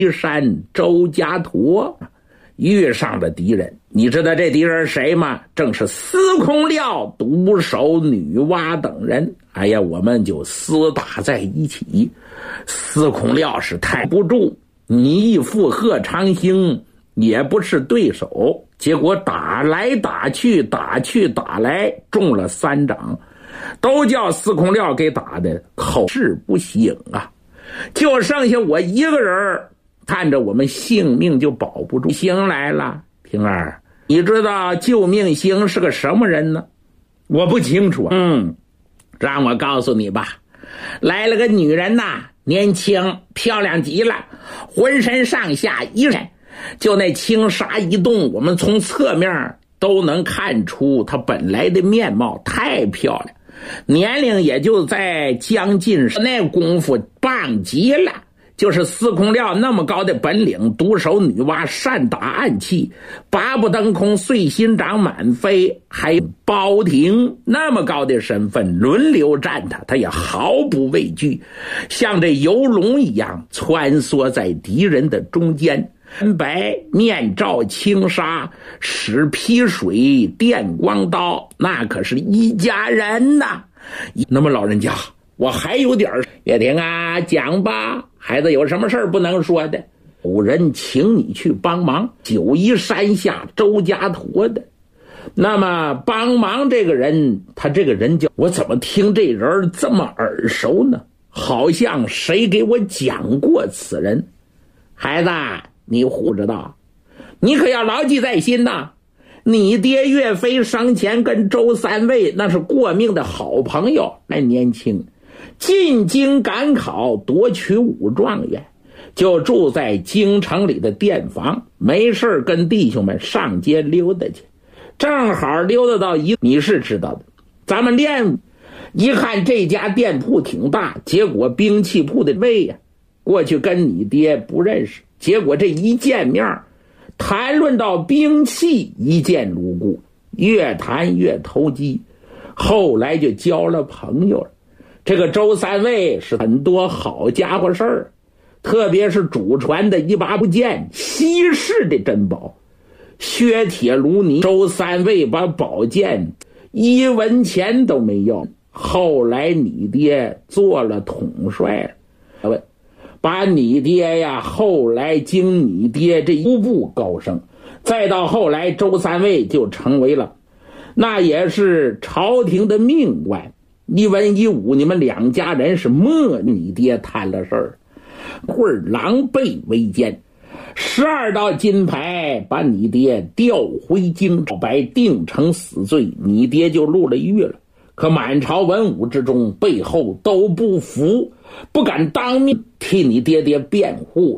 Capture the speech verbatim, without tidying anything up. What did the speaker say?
山周家陀遇上了敌人。你知道这敌人谁吗？正是司空廖、独守女娲等人。哎呀，我们就厮打在一起。司空廖是太不住，你义父贺长兴也不是对手，结果打来打去打去打来中了三掌，都叫司空廖给打的口是不醒啊。就剩下我一个人，看着我们性命就保不住。星来了，平儿，你知道救命星是个什么人呢？我不清楚。嗯，让我告诉你吧，来了个女人呐，年轻漂亮极了，浑身上下衣衫，就那轻纱一动，我们从侧面都能看出她本来的面貌，太漂亮，年龄也就在将近，那功夫棒极了。就是司空廖那么高的本领，独守女娲，善打暗器，八不登空，碎心掌满飞，还有包廷那么高的身份，轮流战他，他也毫不畏惧，像这游龙一样穿梭在敌人的中间。白面罩轻纱，使劈水电光刀，那可是一家人呐。那么老人家，我还有点岳霆啊，讲吧，孩子有什么事不能说的？有人请你去帮忙，九嶷山下周家陀的。那么帮忙这个人，他这个人叫，我怎么听这人这么耳熟呢？好像谁给我讲过此人。孩子，你不知道，你可要牢记在心呐。你爹岳飞生前跟周三位那是过命的好朋友，那年轻进京赶考，夺取武状元，就住在京城里的店房，没事跟弟兄们上街溜达去，正好溜达到一，你是知道的，咱们练一看这家店铺挺大，结果兵器铺的位呀、啊，过去跟你爹不认识，结果这一见面谈论到兵器，一见如故，越谈越投机，后来就交了朋友了。这个周三位是很多好家伙事儿，特别是祖传的一把不剑，稀世的珍宝，削铁如泥。周三位把宝剑一文钱都没要，后来你爹做了统帅了，把你爹呀，后来经你爹这一步高升，再到后来周三位就成为了，那也是朝廷的命官。一文一武，你们两家人是没你爹摊了事儿，会儿狼狈为奸，十二道金牌把你爹调回京，白定成死罪，你爹就入了狱了。可满朝文武之中，背后都不服，不敢当面替你爹爹辩护，